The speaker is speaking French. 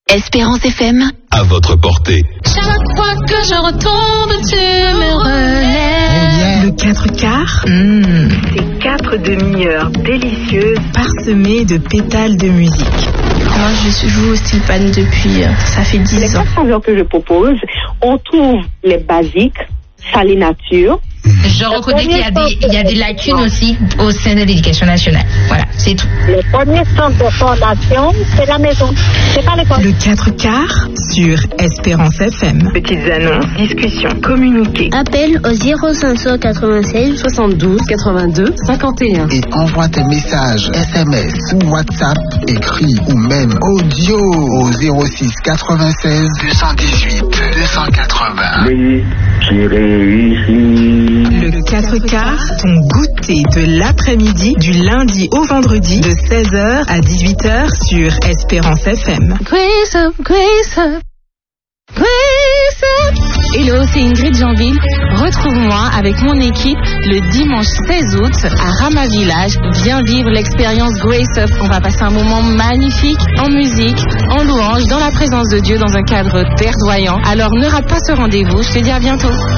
Espérance FM. À votre portée. Chaque fois que je retombe, tu me relèves. Le 4/4. C'est 4 demi-heures délicieuses, parsemées de pétales de musique. Moi, je joue au style pan depuis, ça fait 10 ans. Les 4 chansons que je propose, on trouve les basiques, Salé Nature. Je reconnais qu'il y a des lacunes aussi au sein de l'éducation nationale. Voilà, c'est tout. Le premier centre de formation, c'est la maison. C'est pas l'école. Le 4/4 sur Espérance FM. Petites annonces, discussions, communiquer. Appel au 0596 72 82 51. Et envoie tes messages SMS ou WhatsApp, écrit ou même audio au 06 96 218 280. Oui, j'ai réussi. Le 4/4, ton goûter de l'après-midi du lundi au vendredi de 16h à 18h sur Espérance FM. Grace up, grace up, grace up. Hello, c'est Ingrid Janville. Retrouve-moi avec mon équipe le dimanche 16 août à Rama Village. Viens vivre l'expérience Grace Up. On va passer un moment magnifique en musique, en louange, dans la présence de Dieu, dans un cadre verdoyant. Alors ne rate pas ce rendez-vous. Je te dis à bientôt.